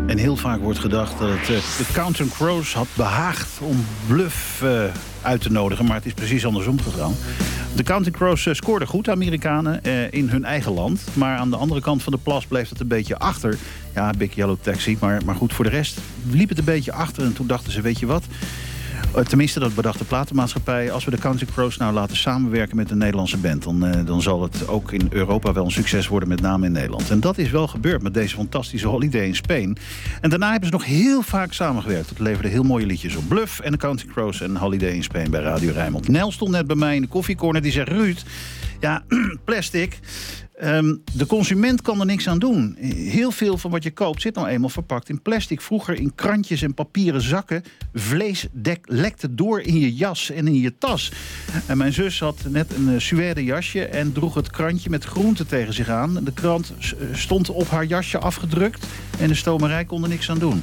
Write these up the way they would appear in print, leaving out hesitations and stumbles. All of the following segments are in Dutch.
En heel vaak wordt gedacht dat het de Counting Crows had behaagd om Bluff uit te nodigen. Maar het is precies andersom gegaan. De Counting Crows scoorden goed, de Amerikanen, in hun eigen land. Maar aan de andere kant van de plas bleef het een beetje achter. Ja, Big Yellow Taxi. Maar goed, voor de rest liep het een beetje achter. En toen dachten ze, weet je wat? Tenminste, dat bedacht de platenmaatschappij. Als we de Counting Crows nou laten samenwerken met een Nederlandse band... dan zal het ook in Europa wel een succes worden, met name in Nederland. En dat is wel gebeurd met deze fantastische Holiday in Spain. En daarna hebben ze nog heel vaak samengewerkt. Het leverde heel mooie liedjes op. Bluff en de Counting Crows en Holiday in Spain bij Radio Rijnmond. Nel stond net bij mij in de koffiecorner. Die zegt, Ruud, ja, plastic... de consument kan er niks aan doen. Heel veel van wat je koopt zit nou eenmaal verpakt in plastic. Vroeger in krantjes en papieren zakken. Vlees lekte door in je jas en in je tas. En mijn zus had net een suède jasje en droeg het krantje met groenten tegen zich aan. De krant stond op haar jasje afgedrukt en de stomerij kon er niks aan doen.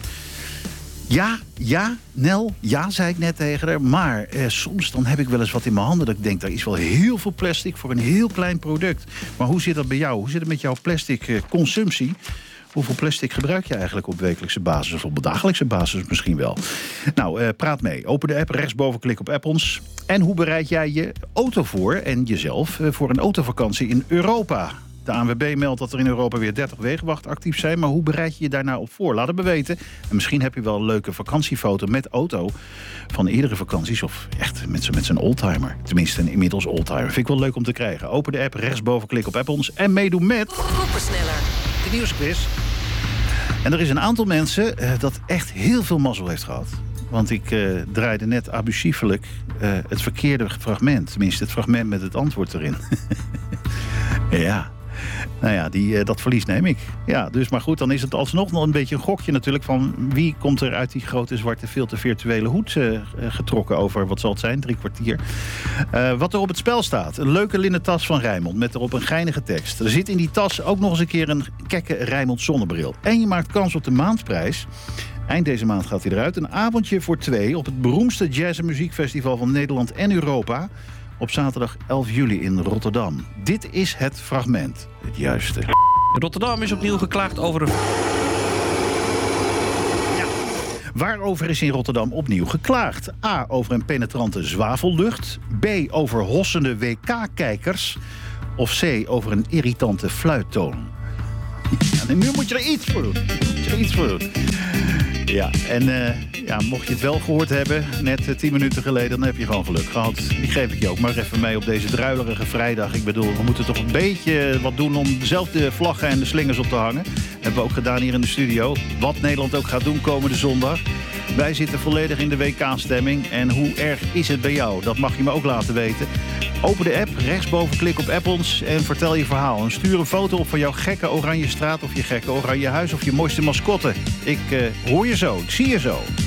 Ja, Nel, ja, zei ik net tegen haar. Maar soms dan heb ik wel eens wat in mijn handen dat ik denk, daar is wel heel veel plastic voor een heel klein product. Maar hoe zit dat bij jou? Hoe zit het met jouw plastic consumptie? Hoeveel plastic gebruik je eigenlijk op wekelijkse basis of op dagelijkse basis misschien wel? Nou, praat mee. Open de app, rechtsboven klik op app ons. En hoe bereid jij je auto voor en jezelf voor een autovakantie in Europa? De ANWB meldt dat er in Europa weer 30 wegenwachten actief zijn. Maar hoe bereid je je daar nou op voor? Laat het me weten. En misschien heb je wel een leuke vakantiefoto met auto van eerdere vakanties. Of echt met zijn oldtimer. Tenminste, een inmiddels oldtimer. Vind ik wel leuk om te krijgen. Open de app, rechtsboven klik op app ons. En meedoen met... Supersneller. De nieuwsquiz. En er is een aantal mensen dat echt heel veel mazzel heeft gehad. Want ik draaide net abusiefelijk het verkeerde fragment. Tenminste, het fragment met het antwoord erin. Ja. Nou ja, dat verlies neem ik. Ja, dus maar goed, dan is het alsnog nog een beetje een gokje natuurlijk... van wie komt er uit die grote zwarte veel te virtuele hoed getrokken over, wat zal het zijn, 3 kwartier. Wat er op het spel staat. Een leuke linnen tas van Rijnmond met erop een geinige tekst. Er zit in die tas ook nog eens een keer een kekke Rijnmond zonnebril. En je maakt kans op de maandprijs. Eind deze maand gaat hij eruit. Een avondje voor 2 op het beroemdste jazz- en muziekfestival van Nederland en Europa... op zaterdag 11 juli in Rotterdam. Dit is het fragment. Het juiste. Rotterdam is opnieuw geklaagd over een... Ja. Waarover is in Rotterdam opnieuw geklaagd? A. Over een penetrante zwavellucht. B. Over hossende WK-kijkers. Of C. Over een irritante fluittoon. Ja, en nu moet je er iets voor doen. Ja, en mocht je het wel gehoord hebben, net 10 minuten geleden... dan heb je gewoon geluk gehad. Die geef ik je ook maar even mee op deze druilerige vrijdag. Ik bedoel, we moeten toch een beetje wat doen om dezelfde vlaggen en de slingers op te hangen. Dat hebben we ook gedaan hier in de studio. Wat Nederland ook gaat doen komende zondag. Wij zitten volledig in de WK-stemming. En hoe erg is het bij jou? Dat mag je me ook laten weten. Open de app, rechtsboven klik op app ons en vertel je verhaal. En stuur een foto op van jouw gekke oranje straat of je gekke oranje huis of je mooiste mascotte. Ik hoor je zo, ik zie je zo.